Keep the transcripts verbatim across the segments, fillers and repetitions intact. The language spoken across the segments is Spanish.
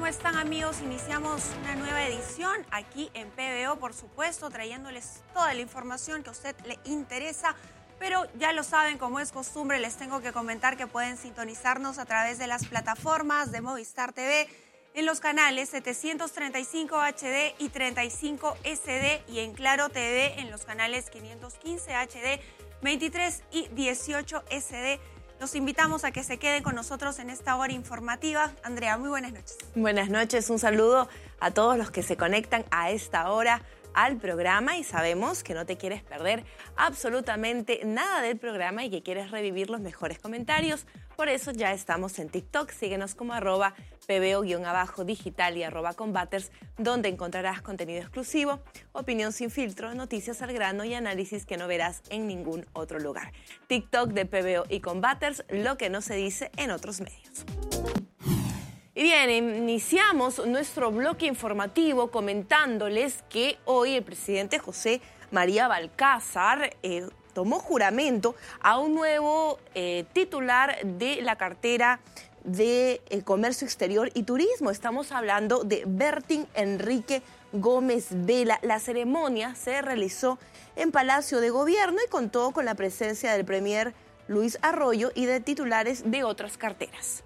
están, amigos? Iniciamos una nueva edición aquí en P B O, por supuesto, trayéndoles toda la información que a usted le interesa. Pero ya lo saben, como es costumbre, les tengo que comentar que pueden sintonizarnos a través de las plataformas de Movistar T V, en los canales setecientos treinta y cinco H D y treinta y cinco S D, y en Claro T V en los canales quinientos quince H D, veintitrés y dieciocho S D. Los invitamos a que se queden con nosotros en esta hora informativa. Andrea, muy buenas noches. Buenas noches, un saludo a todos los que se conectan a esta hora al programa, y sabemos que no te quieres perder absolutamente nada del programa y que quieres revivir los mejores comentarios. Por eso ya estamos en TikTok. Síguenos como arroba pbo-digital y arroba combaters, donde encontrarás contenido exclusivo, opinión sin filtro, noticias al grano y análisis que no verás en ningún otro lugar. TikTok de P B O y Combaters, lo que no se dice en otros medios. Y bien, iniciamos nuestro bloque informativo comentándoles que hoy el presidente José María Balcázar eh, tomó juramento a un nuevo eh, titular de la cartera de eh, Comercio Exterior y Turismo. Estamos hablando de Bertín Enrique Gómez Vela. La ceremonia se realizó en Palacio de Gobierno y contó con la presencia del premier Luis Arroyo y de titulares de otras carteras.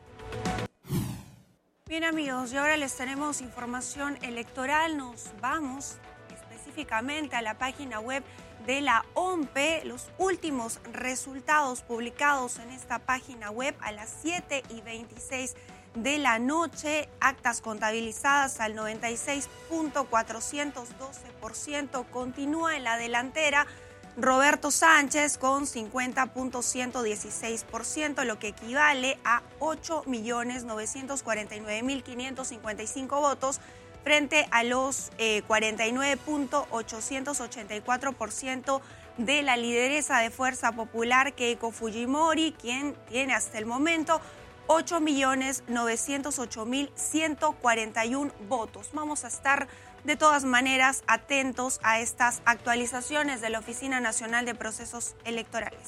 Bien, amigos, y ahora les tenemos información electoral. Nos vamos específicamente a la página web de la O M P E. Los últimos resultados publicados en esta página web a las siete y veintiséis de la noche. Actas contabilizadas al noventa y seis punto cuatrocientos doce por ciento. Continúa en la delantera Roberto Sánchez con cincuenta punto ciento dieciséis por ciento, lo que equivale a ocho millones novecientos cuarenta y nueve mil quinientos cincuenta y cinco votos, frente a los eh, cuarenta y nueve punto ochocientos ochenta y cuatro por ciento de la lideresa de Fuerza Popular, Keiko Fujimori, quien tiene hasta el momento ocho millones novecientos ocho mil ciento cuarenta y uno votos. Vamos a estar de todas maneras atentos a estas actualizaciones de la Oficina Nacional de Procesos Electorales.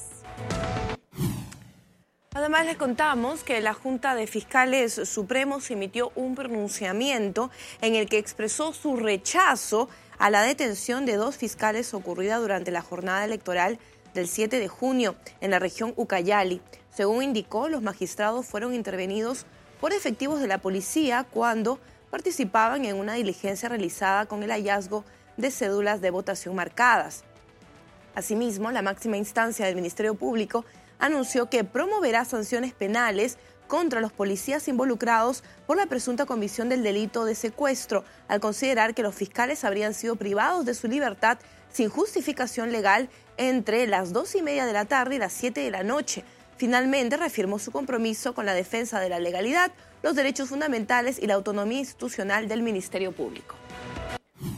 Además, les contamos que la Junta de Fiscales Supremos emitió un pronunciamiento en el que expresó su rechazo a la detención de dos fiscales ocurrida durante la jornada electoral del siete de junio en la región Ucayali. Según indicó, los magistrados fueron intervenidos por efectivos de la policía cuando participaban en una diligencia realizada con el hallazgo de cédulas de votación marcadas. Asimismo, la máxima instancia del Ministerio Público anunció que promoverá sanciones penales contra los policías involucrados por la presunta comisión del delito de secuestro, al considerar que los fiscales habrían sido privados de su libertad sin justificación legal entre las dos y media de la tarde y las siete de la noche. Finalmente, reafirmó su compromiso con la defensa de la legalidad, los derechos fundamentales y la autonomía institucional del Ministerio Público.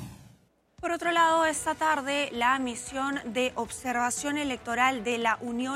Por otro lado, esta tarde, la misión de observación electoral de la Unión